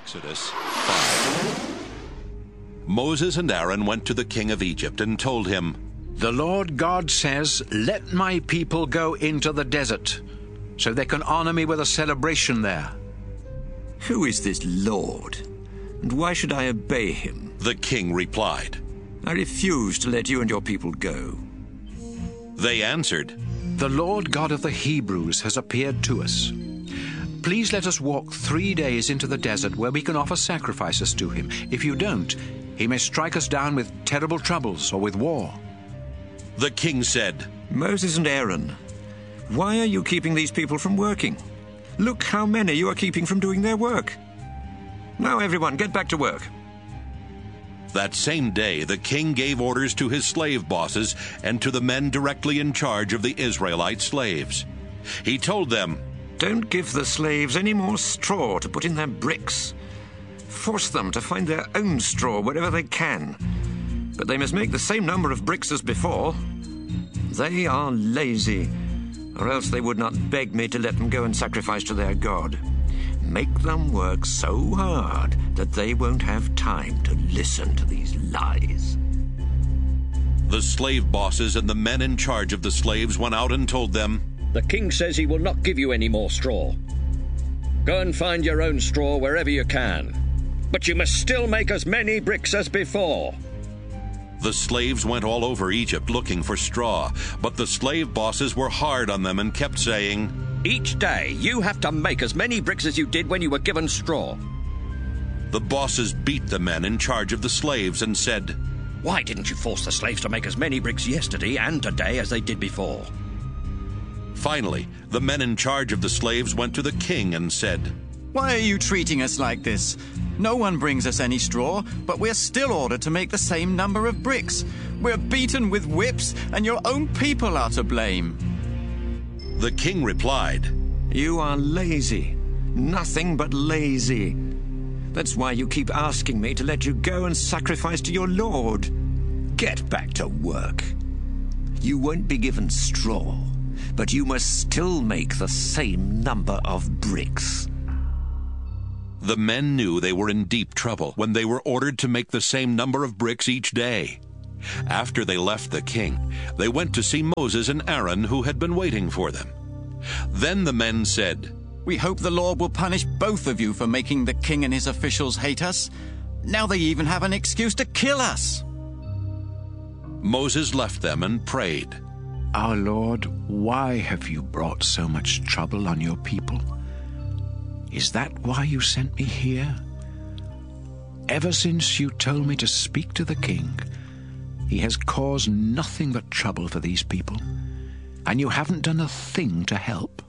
Exodus 5. Moses and Aaron went to the king of Egypt and told him, "The Lord God says, 'Let my people go into the desert, so they can honor me with a celebration there.'" "Who is this Lord, and why should I obey him?" The king replied. "I refuse to let you and your people go." They answered, "The Lord God of the Hebrews has appeared to us. Please let us walk 3 days into the desert where we can offer sacrifices to him. If you don't, he may strike us down with terrible troubles or with war." The king said, "Moses and Aaron, why are you keeping these people from working? Look how many you are keeping from doing their work. Now everyone, get back to work." That same day, the king gave orders to his slave bosses and to the men directly in charge of the Israelite slaves. He told them, "Don't give the slaves any more straw to put in their bricks. Force them to find their own straw wherever they can. But they must make the same number of bricks as before. They are lazy, or else they would not beg me to let them go and sacrifice to their God. Make them work so hard that they won't have time to listen to these lies." The slave bosses and the men in charge of the slaves went out and told them, "The king says he will not give you any more straw. Go and find your own straw wherever you can. But you must still make as many bricks as before." The slaves went all over Egypt looking for straw, but the slave bosses were hard on them and kept saying, "Each day you have to make as many bricks as you did when you were given straw." The bosses beat the men in charge of the slaves and said, "Why didn't you force the slaves to make as many bricks yesterday and today as they did before?" Finally, the men in charge of the slaves went to the king and said, "Why are you treating us like this? No one brings us any straw, but we're still ordered to make the same number of bricks. We're beaten with whips, and your own people are to blame." The king replied, "You are lazy, nothing but lazy. That's why you keep asking me to let you go and sacrifice to your Lord. Get back to work. You won't be given straw, but you must still make the same number of bricks." The men knew they were in deep trouble when they were ordered to make the same number of bricks each day. After they left the king, they went to see Moses and Aaron, who had been waiting for them. Then the men said, "We hope the Lord will punish both of you for making the king and his officials hate us. Now they even have an excuse to kill us." Moses left them and prayed, "Our Lord, why have you brought so much trouble on your people? Is that why you sent me here? Ever since you told me to speak to the king, he has caused nothing but trouble for these people, and you haven't done a thing to help."